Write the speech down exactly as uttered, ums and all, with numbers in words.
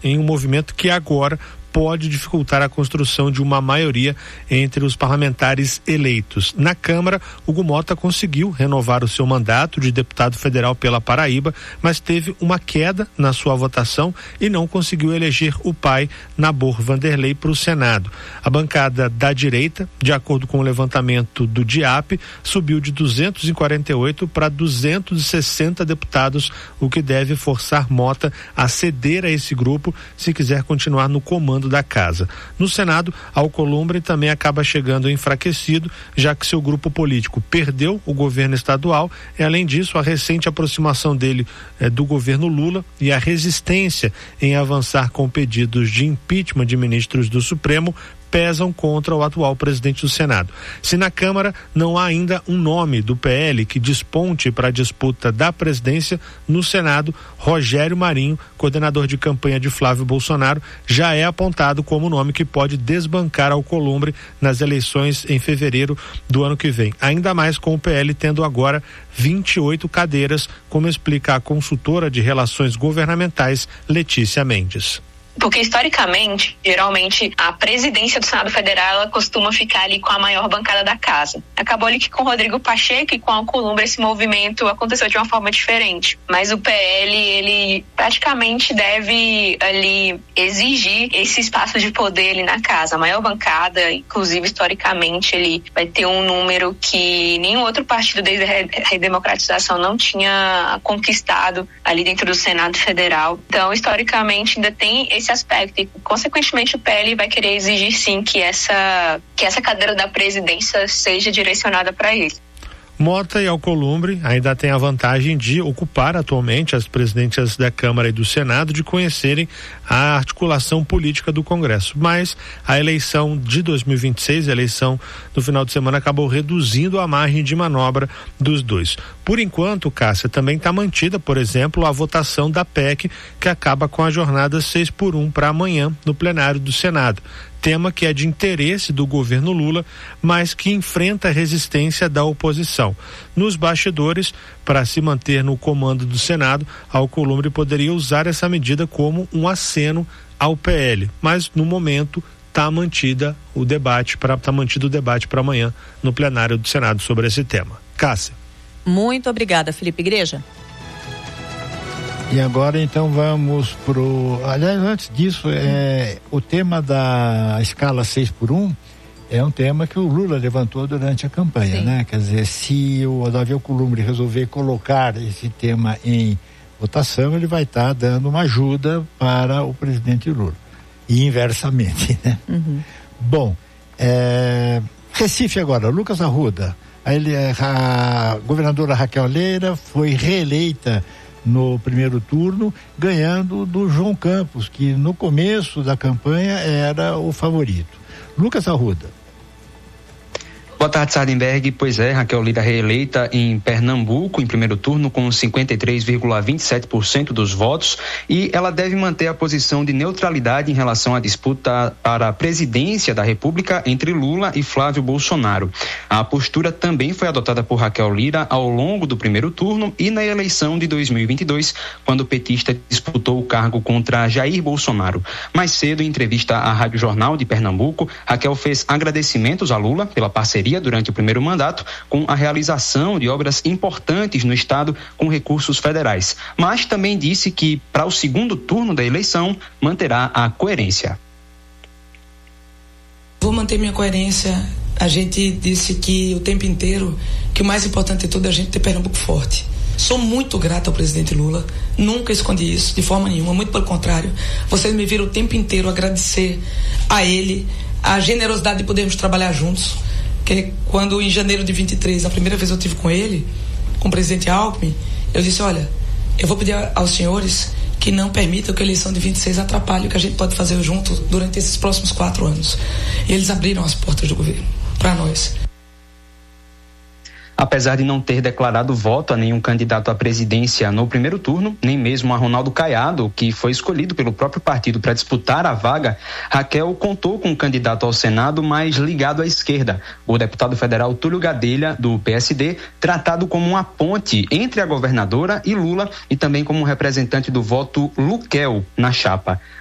em um movimento que agora pode dificultar a construção de uma maioria entre os parlamentares eleitos. Na Câmara, Hugo Mota conseguiu renovar o seu mandato de deputado federal pela Paraíba, mas teve uma queda na sua votação e não conseguiu eleger o pai, Nabor Vanderlei, para o Senado. A bancada da direita, de acordo com o levantamento do D I A P, subiu de duzentos e quarenta e oito para duzentos e sessenta deputados, o que deve forçar Mota a ceder a esse grupo se quiser continuar no comando da casa. No Senado, Alcolumbre também acaba chegando enfraquecido, já que seu grupo político perdeu o governo estadual e, além disso, a recente aproximação dele eh, do governo Lula e a resistência em avançar com pedidos de impeachment de ministros do Supremo pesam contra o atual presidente do Senado. Se na Câmara não há ainda um nome do P L que desponte para a disputa da presidência, no Senado, Rogério Marinho, coordenador de campanha de Flávio Bolsonaro, já é apontado como nome que pode desbancar Alcolumbre nas eleições em fevereiro do ano que vem. Ainda mais com o P L tendo agora vinte e oito cadeiras, como explica a consultora de relações governamentais, Letícia Mendes. Porque, historicamente, geralmente, a presidência do Senado Federal, ela costuma ficar ali com a maior bancada da casa. Acabou ali que com Rodrigo Pacheco e com Alcolumbre esse movimento aconteceu de uma forma diferente. Mas o P L, ele praticamente deve ali exigir esse espaço de poder ali na casa. A maior bancada, inclusive, historicamente, ele vai ter um número que nenhum outro partido desde a redemocratização não tinha conquistado ali dentro do Senado Federal. Então, historicamente, ainda tem esse esse aspecto e, consequentemente, o P L vai querer exigir, sim, que essa, que essa cadeira da presidência seja direcionada para ele. Mota e Alcolumbre ainda têm a vantagem de ocupar atualmente as presidências da Câmara e do Senado, de conhecerem a articulação política do Congresso. Mas a eleição de dois mil e vinte e seis, a eleição do final de semana, acabou reduzindo a margem de manobra dos dois. Por enquanto, Cássia, também está mantida, por exemplo, a votação da P E C, que acaba com a jornada seis por um para amanhã no plenário do Senado. Tema que é de interesse do governo Lula, mas que enfrenta a resistência da oposição. Nos bastidores, para se manter no comando do Senado, Alcolumbre poderia usar essa medida como um aceno ao P L, mas no momento está mantida o debate para tá mantido o debate para amanhã no plenário do Senado sobre esse tema. Cássia. Muito obrigada, Felipe Igreja. E agora então vamos pro... Aliás, antes disso, é, o tema da escala seis por um é um tema que o Lula levantou durante a campanha, Sim. né? Quer dizer, se o Davi Alcolumbre resolver colocar esse tema em votação, ele vai estar tá dando uma ajuda para o presidente Lula. E inversamente, né? Uhum. Bom, é, Recife agora, Lucas Arruda, a, ele, a governadora Raquel Leira foi reeleita no primeiro turno, ganhando do João Campos, que no começo da campanha era o favorito. Lucas Arruda. Boa tarde, Sardenberg. Pois é, Raquel Leira reeleita em Pernambuco em primeiro turno com cinquenta e três vírgula vinte e sete por cento dos votos, e ela deve manter a posição de neutralidade em relação à disputa para a presidência da República entre Lula e Flávio Bolsonaro. A postura também foi adotada por Raquel Leira ao longo do primeiro turno e na eleição de dois mil e vinte e dois, quando o petista disputou o cargo contra Jair Bolsonaro. Mais cedo, em entrevista à Rádio Jornal de Pernambuco, Raquel fez agradecimentos a Lula pela parceria durante o primeiro mandato com a realização de obras importantes no estado com recursos federais, mas também disse que para o segundo turno da eleição manterá a coerência. Vou manter minha coerência. A gente disse que o tempo inteiro que o mais importante de tudo é a gente ter Pernambuco forte. Sou muito grata ao presidente Lula, nunca escondi isso de forma nenhuma, muito pelo contrário. Vocês me viram o tempo inteiro agradecer a ele a generosidade de podermos trabalhar juntos. Que quando em janeiro de vinte e três, a primeira vez eu tive com ele, com o presidente Alckmin, eu disse, olha, eu vou pedir aos senhores que não permitam que a eleição de vinte e seis atrapalhe o que a gente pode fazer junto durante esses próximos quatro anos. E eles abriram as portas do governo para nós. Apesar de não ter declarado voto a nenhum candidato à presidência no primeiro turno, nem mesmo a Ronaldo Caiado, que foi escolhido pelo próprio partido para disputar a vaga, Raquel contou com um candidato ao Senado mais ligado à esquerda, o deputado federal Túlio Gadelha, do P S D, tratado como uma ponte entre a governadora e Lula e também como representante do voto Luquel na chapa.